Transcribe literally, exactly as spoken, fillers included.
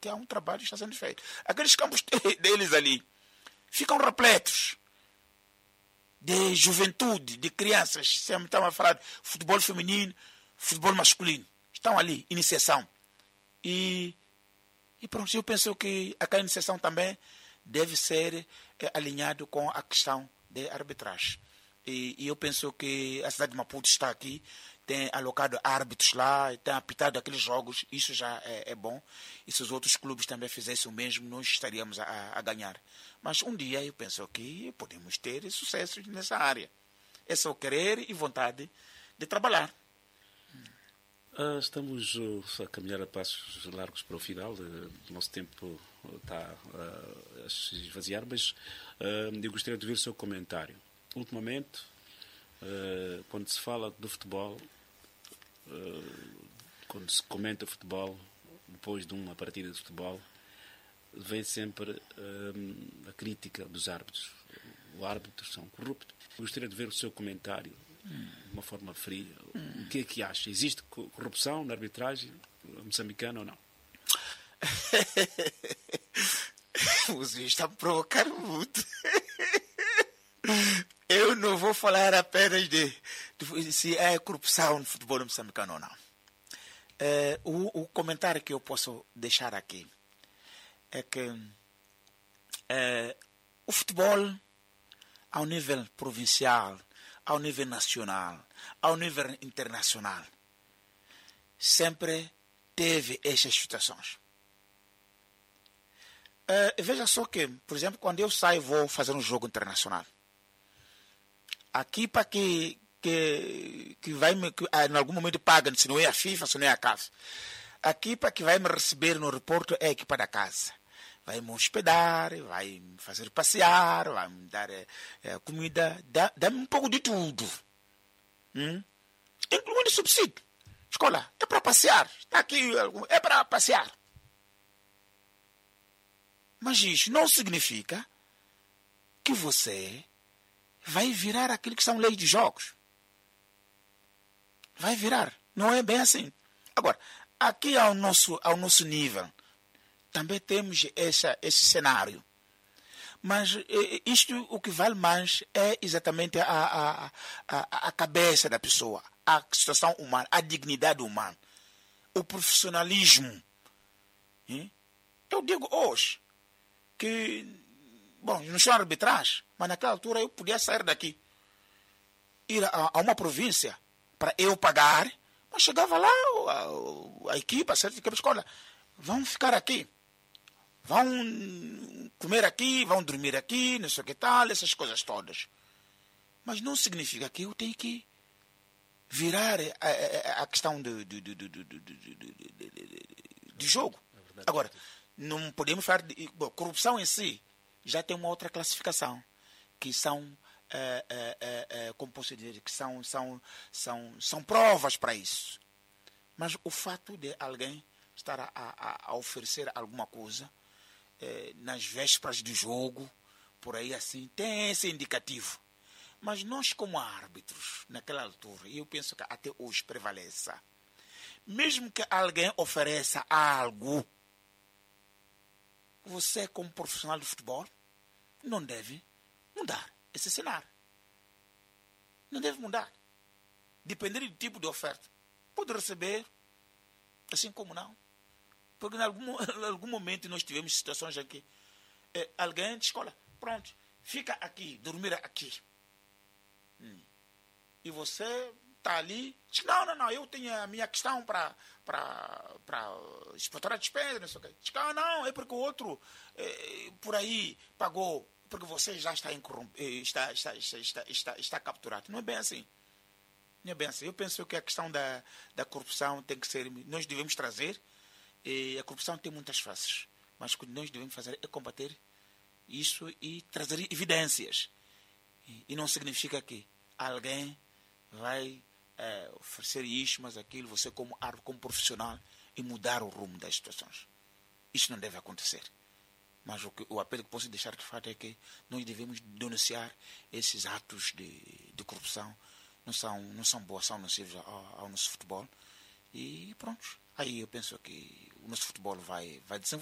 que há um trabalho que está sendo feito. Aqueles campos deles ali ficam repletos de juventude, de crianças. Sempre estamos a falar de futebol feminino, futebol masculino. Estão ali, iniciação. E, e pronto, eu penso que aquela iniciação também deve ser é, alinhado com a questão de arbitragem. E, e eu penso que a cidade de Maputo está aqui, tem alocado árbitros lá, tem apitado aqueles jogos, isso já é, é bom. E se os outros clubes também fizessem o mesmo, nós estaríamos a, a ganhar. Mas um dia eu penso que podemos ter sucesso nessa área. É só querer e vontade de trabalhar. Uh, estamos uh, a caminhar a passos largos para o final. Uh, o nosso tempo está uh, a se esvaziar, mas uh, eu gostaria de ver o seu comentário. Ultimamente, uh, quando se fala do futebol, uh, quando se comenta futebol, depois de uma partida de futebol, vem sempre uh, a crítica dos árbitros. Os árbitros são corruptos. Eu gostaria de ver o seu comentário de uma forma fria. O que é que acha? Existe corrupção na arbitragem moçambicana ou não? Você está me provocando muito. Eu não vou falar apenas de, de se é corrupção no futebol moçambicano ou não. É, o, o comentário que eu posso deixar aqui é que é, o futebol, ao nível provincial, ao nível nacional, ao nível internacional, sempre teve estas situações. Uh, veja só que, por exemplo, quando eu saio e vou fazer um jogo internacional, a equipa que, que, que vai me, que, em algum momento paga, se não é a FIFA, se não é a C A F, a equipa que vai me receber no aeroporto é a equipa da casa. Vai me hospedar, vai me fazer passear, vai me dar é, comida, dá, dá-me um pouco de tudo. Hum? Incluindo subsídio. Escola, é para passear. Está aqui, é para passear. Mas isso não significa que você vai virar aquilo que são leis de jogos. Vai virar. Não é bem assim. Agora, aqui ao nosso, ao nosso nível, também temos essa, esse cenário. Mas isto, o que vale mais é exatamente a, a, a, a cabeça da pessoa, a situação humana, a dignidade humana, o profissionalismo. Eu digo hoje que, bom, não sou arbitragem, mas naquela altura eu podia sair daqui, ir a, a uma província para eu pagar, mas chegava lá a, a equipa, a certa equipa, escola, vão ficar aqui. Vão comer aqui, vão dormir aqui, não sei o que tal, essas coisas todas. Mas não significa que eu tenho que virar a, a, a questão de, de, de, de, de, de, de, de jogo. Agora, não podemos falar de bom, corrupção em si. Já tem uma outra classificação, que são, é, é, é, como posso dizer, que são, são, são, são provas para isso. Mas o fato de alguém estar a, a, a oferecer alguma coisa nas vésperas do jogo, por aí assim, tem esse indicativo. Mas nós como árbitros, naquela altura, e eu penso que até hoje prevaleça, mesmo que alguém ofereça algo, você como profissional de futebol não deve mudar esse cenário. Não deve mudar. Dependendo do tipo de oferta. Pode receber, assim como não. Porque em algum, em algum momento nós tivemos situações aqui. É, alguém de escola, pronto, fica aqui, dormir aqui. Hum. E você está ali, diz, não, não, não, eu tenho a minha questão para exportar a despesa, não sei o quê. Diz, ah, não, é porque o outro é, por aí pagou, porque você já está, está, está, está, está, está, está capturado. Não é bem assim. Não é bem assim. Eu penso que a questão da, da corrupção tem que ser, nós devemos trazer. E a corrupção tem muitas faces, mas o que nós devemos fazer é combater isso e trazer evidências. E, e não significa que alguém vai é, oferecer isto, mas aquilo, você como árbitro, como profissional, e mudar o rumo das situações. Isso não deve acontecer. Mas o, que, o apelo que posso deixar de fato é que nós devemos denunciar esses atos de, de corrupção. Não são, não são boas, são nocivos ao, ao nosso futebol. E pronto. Aí eu penso que o nosso futebol vai, vai desenvolver.